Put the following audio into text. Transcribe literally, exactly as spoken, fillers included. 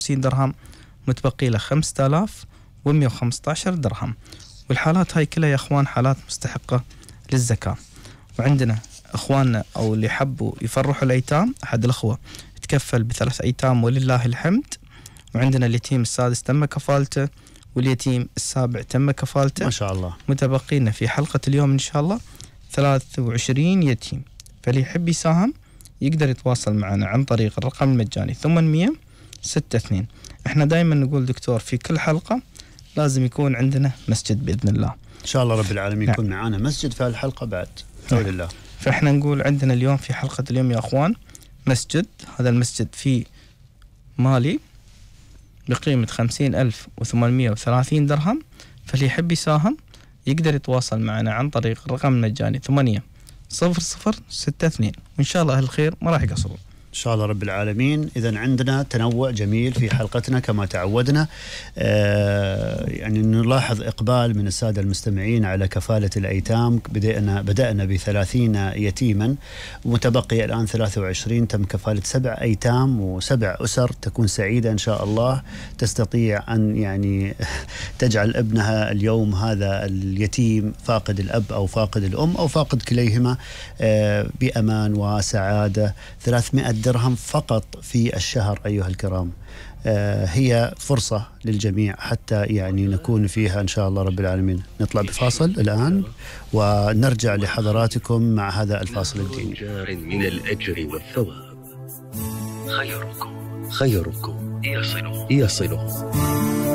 درهم، متبقي له خمسة آلاف ومئة وخمسة عشر درهم. والحالات هاي كلها يا أخوان حالات مستحقة للزكاة. وعندنا أخواننا أو اللي حبوا يفرحوا الأيتام، أحد الأخوة تكفل بثلاث أيتام ولله الحمد. وعندنا اليتيم السادس تم كفالته، واليتيم السابع تم كفالته، ما شاء الله. متبقينا في حلقة اليوم إن شاء الله ثلاثة وعشرين يتيم. فاللي يحب يساهم يقدر يتواصل معنا عن طريق الرقم المجاني ثمانمئة ستة اثنين. احنا دائما نقول دكتور في كل حلقة لازم يكون عندنا مسجد بإذن الله. إن شاء الله رب العالمين نعم. يكون معنا مسجد في الحلقة بعد بإذن الله. فإحنا نقول عندنا اليوم في حلقة اليوم يا أخوان مسجد. هذا المسجد فيه مالي بقيمة خمسين ألف وثمانمئة وثلاثين درهم. فاللي يحب يساهم يقدر يتواصل معنا عن طريق الرقم المجاني ثمانية صفر صفر ستة اثنين، وإن شاء الله أهل الخير ما راح يقصرون إن شاء الله رب العالمين. إذن عندنا تنوع جميل في حلقتنا كما تعودنا. آه يعني نلاحظ إقبال من السادة المستمعين على كفالة الأيتام. بدأنا بدأنا بثلاثين يتيما، ومتبقي الآن ثلاثة وعشرين. تم كفالة سبع أيتام وسبع أسر تكون سعيدة إن شاء الله، تستطيع أن يعني تجعل ابنها اليوم هذا اليتيم فاقد الأب أو فاقد الأم أو فاقد كليهما آه بأمان وسعادة. ثلاثمئة درهم فقط في الشهر أيها الكرام. آه هي فرصة للجميع حتى يعني نكون فيها إن شاء الله رب العالمين. نطلع بفاصل الآن ونرجع لحضراتكم مع هذا الفاصل الديني. من الأجر والثواب خيركم خيركم يصله يصله